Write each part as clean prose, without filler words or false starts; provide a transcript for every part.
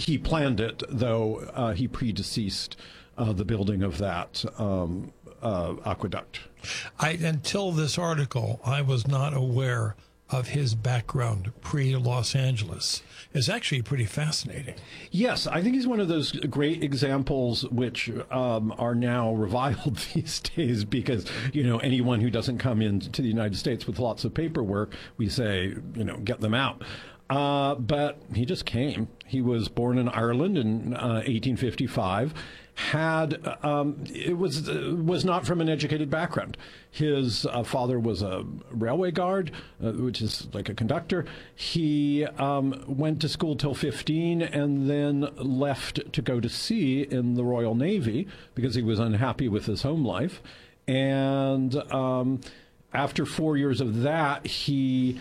He planned it, though he predeceased the building of that aqueduct. Until this article, I was not aware of his background pre-Los Angeles. It's actually pretty fascinating. Yes, I think he's one of those great examples which are now reviled these days because, anyone who doesn't come into the United States with lots of paperwork, we say, get them out. But he just came. He was born in Ireland in 1855. Was not from an educated background. His father was a railway guard, which is like a conductor. He went to school till 15 and then left to go to sea in the Royal Navy because he was unhappy with his home life. And after 4 years of that, he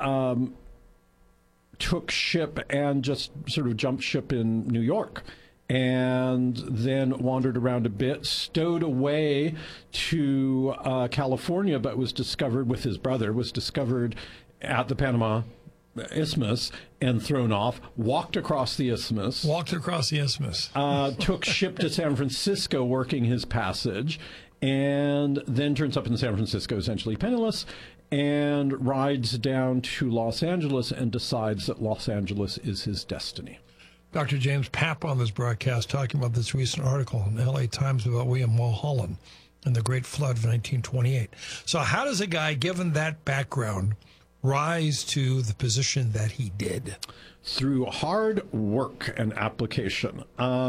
took ship and just sort of jumped ship in New York. And then wandered around a bit, stowed away to California, but was discovered with his brother, was discovered at the Panama Isthmus and thrown off, walked across the isthmus. Took ship to San Francisco working his passage, and then turns up in San Francisco essentially penniless, and rides down to Los Angeles and decides that Los Angeles is his destiny. Dr. James Papp on this broadcast talking about this recent article in the LA Times about William Mulholland and the Great Flood of 1928. So how does a guy, given that background, rise to the position that he did? Through hard work and application.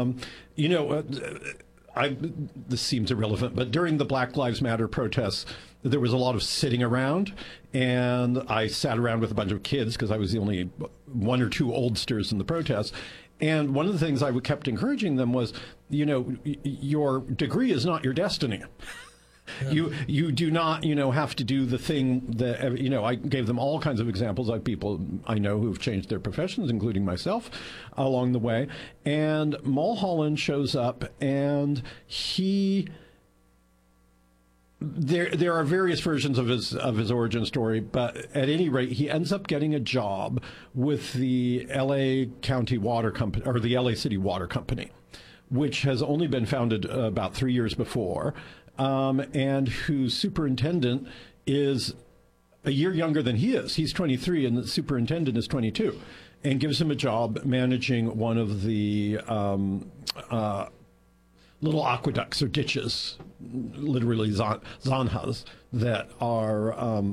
This seems irrelevant, but during the Black Lives Matter protests, there was a lot of sitting around, and I sat around with a bunch of kids because I was the only one or two oldsters in the protests. And one of the things I kept encouraging them was, your degree is not your destiny. Yeah. You do not, have to do the thing that, I gave them all kinds of examples of people I know who've changed their professions, including myself, along the way. And Mulholland shows up, and there are various versions of his origin story, but at any rate, he ends up getting a job with the LA County Water Company, or the LA City Water Company, which has only been founded about 3 years before, and whose superintendent is a year younger than he is. He's 23, and the superintendent is 22, and gives him a job managing one of the little aqueducts or ditches, literally zanjas, that are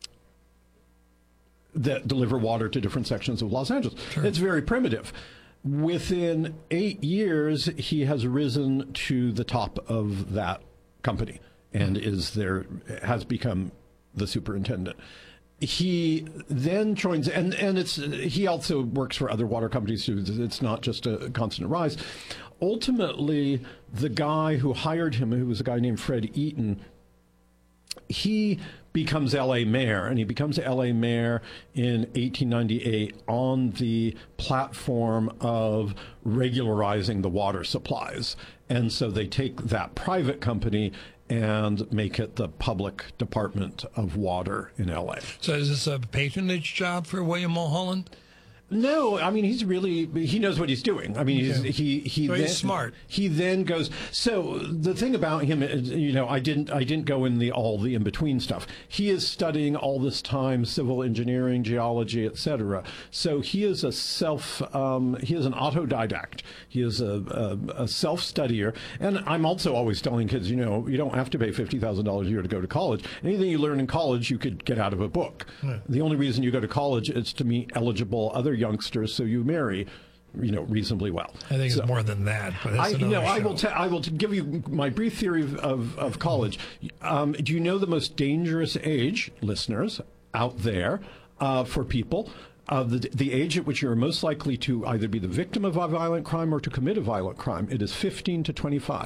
that deliver water to different sections of Los Angeles. Sure. It's very primitive. Within 8 years, he has risen to the top of that company and has become the superintendent. He then joins, and he also works for other water companies too. It's not just a constant rise. Ultimately, the guy who hired him, who was a guy named Fred Eaton, he becomes LA mayor, and he becomes LA mayor in 1898 on the platform of regularizing the water supplies. And so they take that private company and make it the public Department of Water in LA. So is this a patronage job for William Mulholland? No, I mean, he knows what he's doing. I mean, okay. He's smart. He then goes, so the thing about him is, I didn't go in all the in-between stuff. He is studying all this time civil engineering, geology, etc. So he is he is an autodidact. He is a self-studier. And I'm also always telling kids, you don't have to pay $50,000 a year to go to college. Anything you learn in college, you could get out of a book. Yeah. The only reason you go to college is to meet eligible other youngsters, so you marry, reasonably well. I think it's more than that. But that's I will give you my brief theory of college. Do you know the most dangerous age, listeners out there, for people? The age at which you're most likely to either be the victim of a violent crime or to commit a violent crime. It is 15 to 25.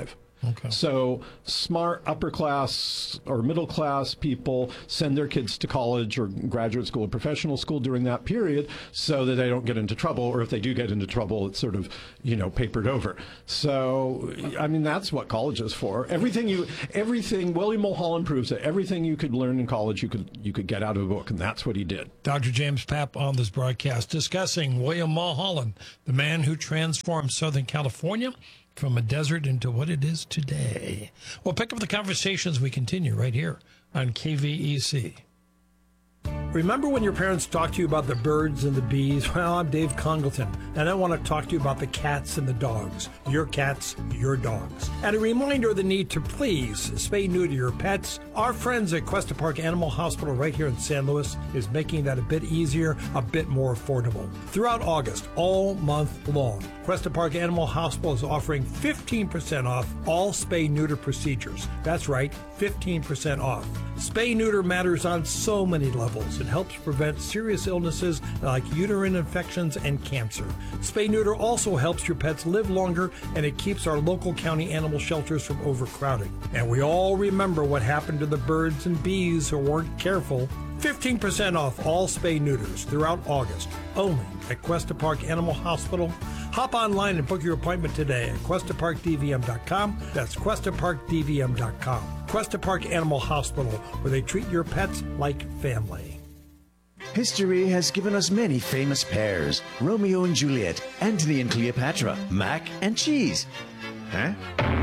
Okay. So smart upper class or middle class people send their kids to college or graduate school or professional school during that period so that they don't get into trouble, or if they do get into trouble, it's sort of, papered over. So, I mean, that's what college is for. Everything, William Mulholland proves that everything you could learn in college, you could get out of a book, and that's what he did. Dr. James Papp on this broadcast discussing William Mulholland, the man who transformed Southern California from a desert into what it is today. We'll pick up the conversations we continue right here on KVEC. Remember when your parents talked to you about the birds and the bees? Well, I'm Dave Congleton, and I want to talk to you about the cats and the dogs. Your cats, your dogs. And a reminder of the need to please spay neuter your pets. Our friends at Cuesta Park Animal Hospital right here in San Luis is making that a bit easier, a bit more affordable. Throughout August, all month long, Cuesta Park Animal Hospital is offering 15% off all spay-neuter procedures. That's right, 15% off. Spay-neuter matters on so many levels. It helps prevent serious illnesses like uterine infections and cancer. Spay-neuter also helps your pets live longer, and it keeps our local county animal shelters from overcrowding. And we all remember what happened to the birds and bees who weren't careful. 15% off all spay-neuters throughout August, only at Cuesta Park Animal Hospital. Hop online and book your appointment today at QuestaParkDVM.com. That's QuestaParkDVM.com. Cuesta Park Animal Hospital, where they treat your pets like family. History has given us many famous pairs: Romeo and Juliet, Antony and Cleopatra, mac and cheese. Huh?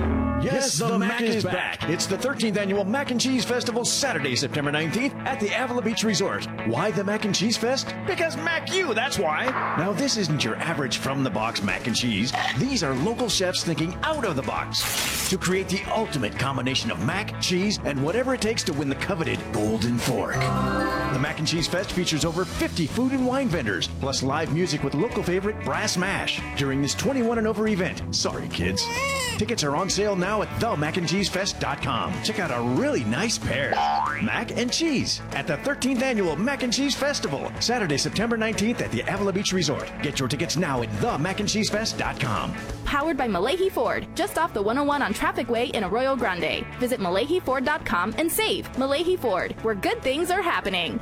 Yes, the Mac is back. It's the 13th annual Mac and Cheese Festival, Saturday, September 19th at the Avila Beach Resort. Why the Mac and Cheese Fest? Because Mac you, that's why. Now, this isn't your average from-the-box mac and cheese. These are local chefs thinking out of the box to create the ultimate combination of mac, cheese, and whatever it takes to win the coveted Golden Fork. The Mac and Cheese Fest features over 50 food and wine vendors, plus live music with local favorite Brass Mash during this 21 and over event. Sorry, kids. Tickets are on sale now at themacandcheesefest.com. Check out a really nice pair. Mac and cheese at the 13th annual Mac and Cheese Festival, Saturday, September 19th at the Avila Beach Resort. Get your tickets now at themacandcheesefest.com. Powered by Malahi Ford, just off the 101 on Traffic Way in Arroyo Grande. Visit MalahiFord.com and save. Malahi Ford, where good things are happening.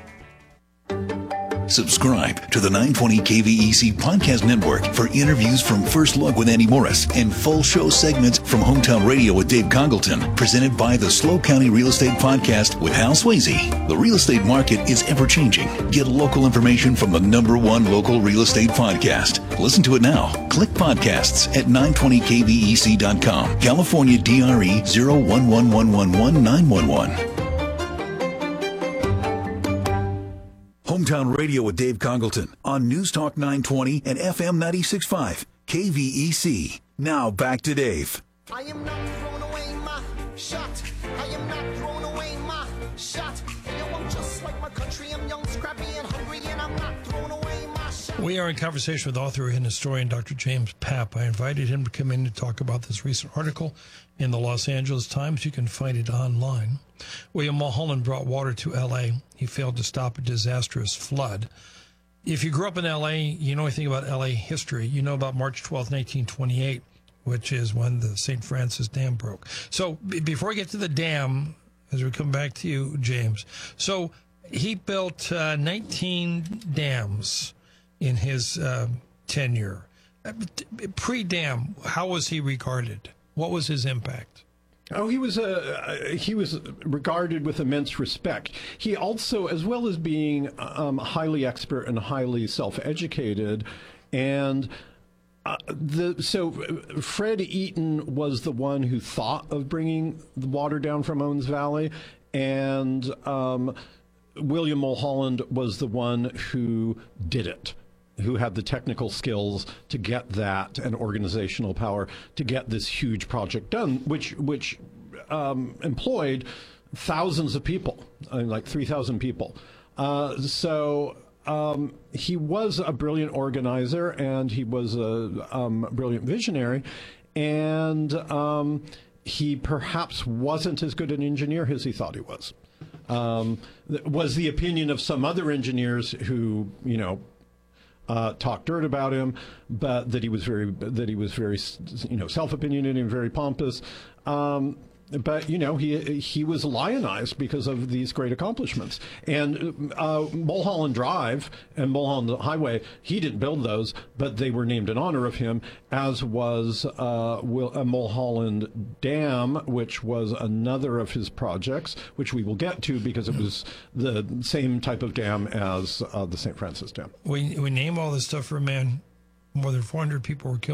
Subscribe to the 920 KVEC Podcast Network for interviews from First Look with Andy Morris and full show segments from Hometown Radio with Dave Congleton, presented by the SLO County Real Estate Podcast with Hal Swayze. The real estate market is ever-changing. Get local information from the #1 local real estate podcast. Listen to it now. Click podcasts at 920kvec.com. California DRE 011111911. Hometown Radio with Dave Congleton on News Talk 920 and FM 96.5 KVEC. Now back to Dave. I am not throwing away my shot. I am not throwing away my shot. I'm just like my country. I'm young, scrappy, and hungry, and I'm not throwing away my shot. We are in conversation with author and historian Dr. James Papp. I invited him to come in to talk about this recent article in the Los Angeles Times. You can find it online. William Mulholland brought water to L.A. He failed to stop a disastrous flood. If you grew up in L.A., you know anything about L.A. history. You know about March 12, 1928, which is when the St. Francis Dam broke. So before we get to the dam, as we come back to you, James, so he built 19 dams in his tenure. Pre-dam, how was he regarded? What was his impact? Oh, he was regarded with immense respect. He also, as well as being highly expert and highly self-educated, and so Fred Eaton was the one who thought of bringing the water down from Owens Valley, and William Mulholland was the one who did it, who had the technical skills to get that and organizational power to get this huge project done, which employed thousands of people, like 3,000 people. So he was a brilliant organizer, and he was a brilliant visionary, and he perhaps wasn't as good an engineer as he thought he was. Was the opinion of some other engineers who, talk dirt about him, but that he was very self-opinionated and very pompous. But he was lionized because of these great accomplishments. And Mulholland Drive and Mulholland Highway, he didn't build those, but they were named in honor of him, as was Mulholland Dam, which was another of his projects, which we will get to because it was the same type of dam as the St. Francis Dam. We name all this stuff for a man. More than 400 people were killed.